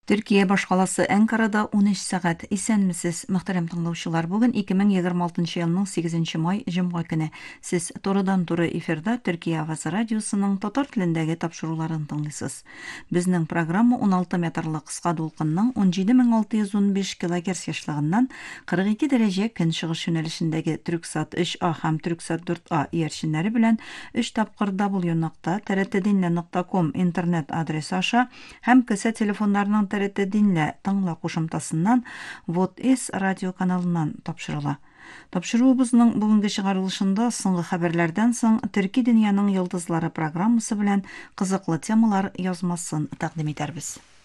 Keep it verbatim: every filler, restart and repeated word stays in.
Төркия башкаласы Әнкарада он өч сәгать. Исәнмесез, мөхтәрәм тыңлаучылар. Бүген ике мең егерме алтынчы елның сигезенче май җомга көне. Сез турыдан-туры эфирда Төркия Авазы радиосының татар телендәге тапшыруларын тыңлыйсыз. Безнең программа он алты метрлык кыска дулкынның он җиде мең алты йөз ун биш килогерц яшьлегеннән кырык ике дәрәҗә көнчыгыш юнәлешендәге Түрксат өч А һәм Түрксат дүрт А иярченнәре белән өч тапкыр дабл-ю нокта т р т динле нокта ком интернет адресы аша һәм кесә телефоннарының т р т динле тыңла кушымтасыннан Вот эс радио каналыннан тапшырыла. Тапшыруыбызның бүгенге чыгарылышында соңгы хәбәрләрдән соң Төрки дөньяның йолдызлары программасы белән кызыклы темалар язмасын тәкъдим итәрбез.